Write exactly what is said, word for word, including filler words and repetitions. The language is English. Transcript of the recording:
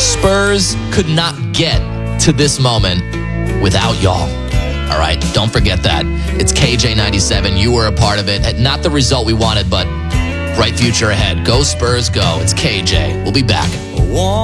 Spurs could not get to this moment without y'all. All right, don't forget that. It's K J ninety-seven. You were a part of it. Not the result we wanted, but bright future ahead. Go Spurs, go. It's K J. We'll be back.